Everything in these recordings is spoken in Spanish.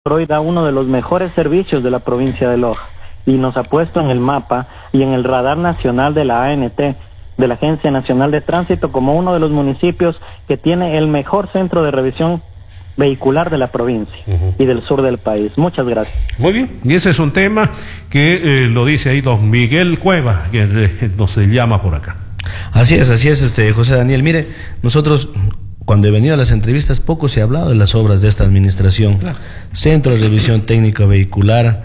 hoy da uno de los mejores servicios de la provincia de Loja y nos ha puesto en el mapa y en el radar nacional de la ANT, de la Agencia Nacional de Tránsito, como uno de los municipios que tiene el mejor centro de revisión vehicular de la provincia y del sur del país. Muchas gracias. Muy bien, y ese es un tema que lo dice ahí don Miguel Cueva, que nos llama por acá. Así es, José Daniel. Mire, nosotros cuando he venido a las entrevistas poco se ha hablado de las obras de esta administración. Claro. Centro de Revisión Técnica Vehicular,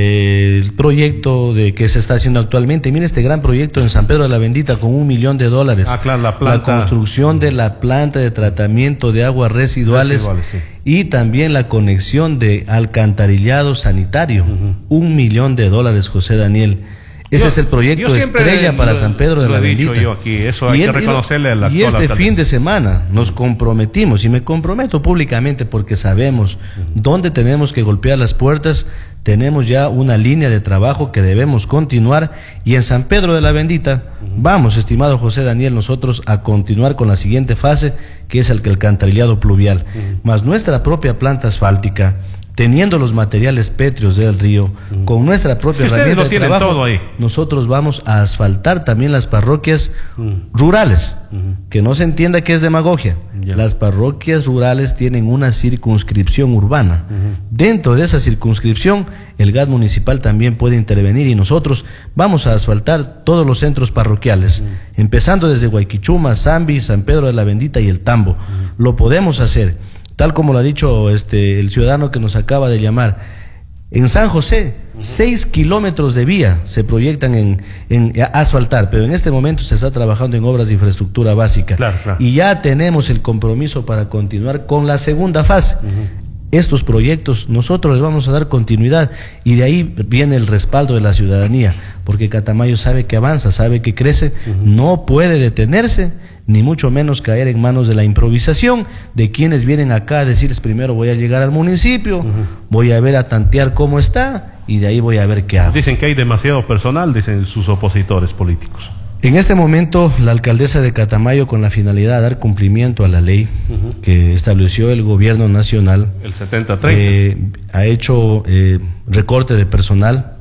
el proyecto que se está haciendo actualmente. Mire este gran proyecto en San Pedro de la Bendita con $1 millón. Claro, la construcción de la planta de tratamiento de aguas residuales sí. Y también la conexión de alcantarillado sanitario. $1 millón, José Daniel. Ese es el proyecto estrella para San Pedro de la Bendita. Yo aquí, eso hay que reconocerle a la y este fin de semana nos comprometimos, y me comprometo públicamente porque sabemos dónde tenemos que golpear las puertas. Tenemos ya una línea de trabajo que debemos continuar, y en San Pedro de la Bendita vamos, estimado José Daniel, nosotros a continuar con la siguiente fase, que es el alcantarillado pluvial, más nuestra propia planta asfáltica, teniendo los materiales pétreos del río, con nuestra propia herramienta de trabajo, todo ahí. Nosotros vamos a asfaltar también las parroquias rurales, que no se entienda que es demagogia. Las parroquias rurales tienen una circunscripción urbana. Dentro de esa circunscripción, el GAT municipal también puede intervenir, y nosotros vamos a asfaltar todos los centros parroquiales, empezando desde Guayquichuma, Zambi, San Pedro de la Bendita y El Tambo. Lo podemos hacer. Tal como lo ha dicho el ciudadano que nos acaba de llamar, en San José, 6 kilómetros de vía se proyectan en asfaltar, pero en este momento se está trabajando en obras de infraestructura básica. Claro. Y ya tenemos el compromiso para continuar con la segunda fase. Estos proyectos nosotros les vamos a dar continuidad, y de ahí viene el respaldo de la ciudadanía, porque Catamayo sabe que avanza, sabe que crece, no puede detenerse, ni mucho menos caer en manos de la improvisación de quienes vienen acá a decirles: primero voy a llegar al municipio, voy a ver, a tantear cómo está, y de ahí voy a ver qué hago. Dicen que hay demasiado personal, dicen sus opositores políticos. En este momento, la alcaldesa de Catamayo, con la finalidad de dar cumplimiento a la ley que estableció el gobierno nacional, el 70-30, ha hecho recorte de personal.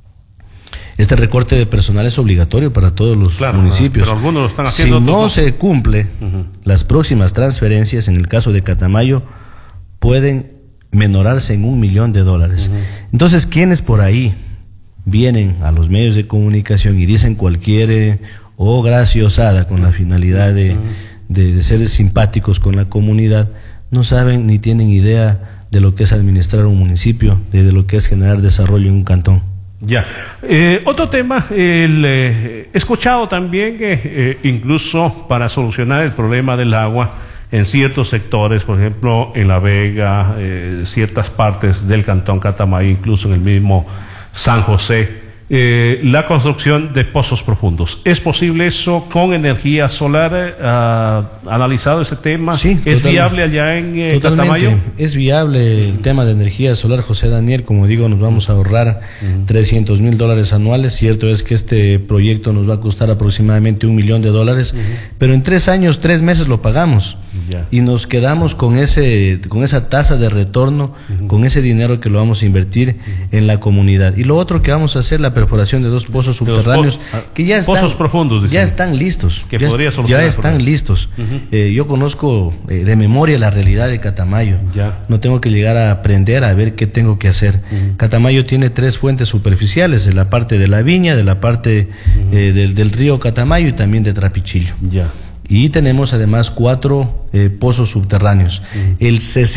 Este recorte de personal es obligatorio para todos los municipios. Pero algunos lo están haciendo. Si no se cumple, las próximas transferencias, en el caso de Catamayo, pueden menorarse en $1 millón. Entonces, quienes por ahí vienen a los medios de comunicación y dicen cualquier graciosada con la finalidad de ser simpáticos con la comunidad, no saben ni tienen idea de lo que es administrar un municipio, de lo que es generar desarrollo en un cantón. Ya. Otro tema, he escuchado también que incluso para solucionar el problema del agua en ciertos sectores, por ejemplo en La Vega, ciertas partes del cantón Catamayo, incluso en el mismo San José, la construcción de pozos profundos. ¿Es posible eso con energía solar? ¿Ha analizado ese tema? Sí, ¿Es viable allá en Catamayo? Es viable el tema de energía solar, José Daniel. Como digo, nos vamos a ahorrar $300,000 anuales. Cierto es que este proyecto nos va a costar aproximadamente $1 millón, pero en 3 años, 3 meses lo pagamos. Y nos quedamos con esa tasa de retorno, con ese dinero que lo vamos a invertir en la comunidad. Y lo otro que vamos a hacer, la perforación de 2 pozos subterráneos que ya están, pozos profundos, ya están listos, que ya están listos. Yo conozco de memoria la realidad de Catamayo. No tengo que llegar a aprender a ver qué tengo que hacer. Catamayo tiene 3 fuentes superficiales, de la parte de la viña, de la parte del río Catamayo y también de Trapichillo. Y tenemos además 4 pozos subterráneos. El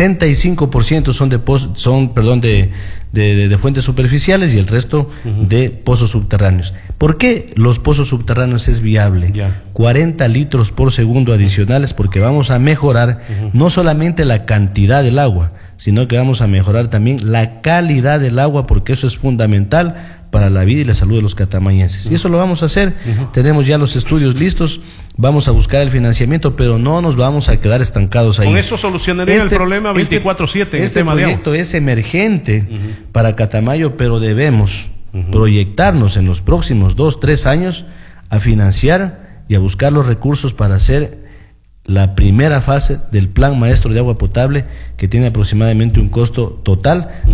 65% son de fuentes superficiales, y el resto de pozos subterráneos. ¿Por qué los pozos subterráneos es viable? 40 litros por segundo adicionales, porque vamos a mejorar no solamente la cantidad del agua, sino que vamos a mejorar también la calidad del agua, porque eso es fundamental para la vida y la salud de los catamayenses. Y eso lo vamos a hacer. Tenemos ya los estudios listos, vamos a buscar el financiamiento, pero no nos vamos a quedar estancados ahí. Con eso solucionaría el problema 24/7 en el tema de agua. Este proyecto es emergente para Catamayo, pero debemos proyectarnos en los próximos 2-3 años a financiar y a buscar los recursos para hacer la primera fase del Plan Maestro de Agua Potable, que tiene aproximadamente un costo total